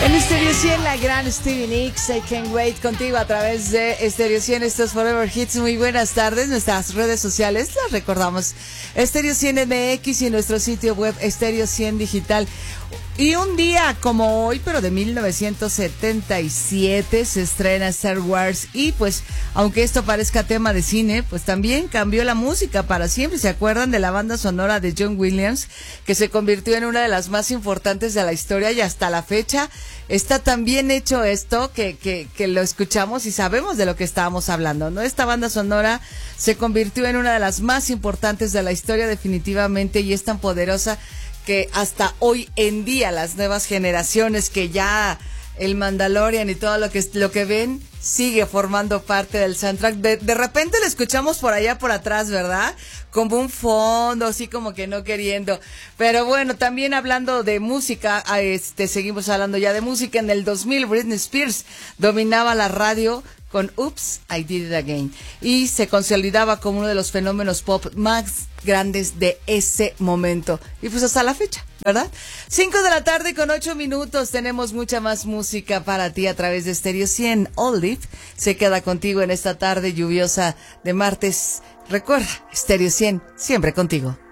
En Stereo 100, la gran Stevie Nicks, I Can't Wait, contigo a través de Stereo 100, estos Forever Hits. Muy buenas tardes, nuestras redes sociales, las recordamos, Stereo 100 MX y nuestro sitio web Stereo 100 Digital. Y un día como hoy, pero de 1977, se estrena Star Wars y pues, aunque esto parezca tema de cine, pues también cambió la música para siempre. ¿Se acuerdan de la banda sonora de John Williams, que se convirtió en una de las más importantes de la historia y hasta la fecha está tan bien hecho esto que lo escuchamos y sabemos de lo que estábamos hablando, ¿no? Esta banda sonora se convirtió en una de las más importantes de la historia definitivamente y es tan poderosa que hasta hoy en día las nuevas generaciones que ya el Mandalorian y todo lo que ven sigue formando parte del soundtrack. De repente lo escuchamos por allá por atrás, ¿verdad? Como un fondo, así como que no queriendo. Pero bueno, también hablando de música, seguimos hablando ya de música. En el 2000 Britney Spears dominaba la radio con Oops, I Did It Again y se consolidaba como uno de los fenómenos pop más grandes de ese momento y pues hasta la fecha, ¿verdad? 5 de la tarde con 8 minutos, tenemos mucha más música para ti a través de Stereo 100. Olive se queda contigo en esta tarde lluviosa de martes. Recuerda, Stereo 100, siempre contigo.